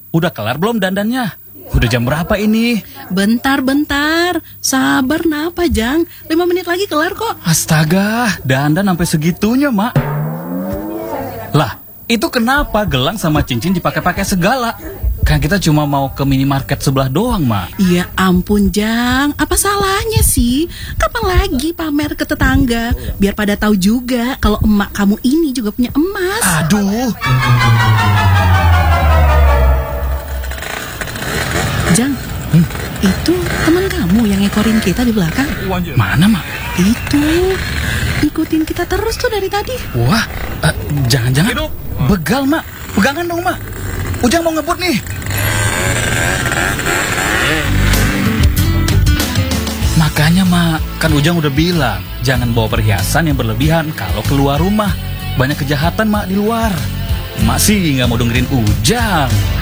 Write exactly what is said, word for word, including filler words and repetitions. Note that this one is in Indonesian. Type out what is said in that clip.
udah kelar belum dandannya? Udah jam berapa ini? Bentar, bentar. Sabar napa, Jang? Lima menit lagi kelar kok. Astaga, dandan sampai segitunya, Mak. Lah, itu kenapa gelang sama cincin dipakai-pakai segala? Kan kita cuma mau ke minimarket sebelah doang, Mak. Iya ampun, Jang. Apa salahnya sih? Kapan lagi pamer ke tetangga? Biar pada tahu juga kalau emak kamu ini juga punya emas. Aduh. Jang, hmm? Itu teman kamu yang ngekorin kita di belakang. Mana, Mak? Itu, ikutin kita terus tuh dari tadi. Wah, uh, jangan-jangan begal, Mak. Pegangan dong, Mak. Ujang mau ngebut nih. Makanya, Mak, kan Ujang udah bilang jangan bawa perhiasan yang berlebihan kalau keluar rumah. Banyak kejahatan, Mak, di luar. Mak sih nggak mau dengerin Ujang.